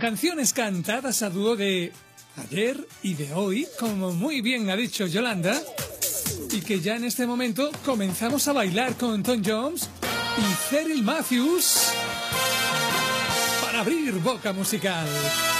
canciones cantadas a dúo de ayer y de hoy, como muy bien ha dicho Yolanda, y que ya en este momento comenzamos a bailar con Tom Jones y Cyril Matthews para abrir boca musical.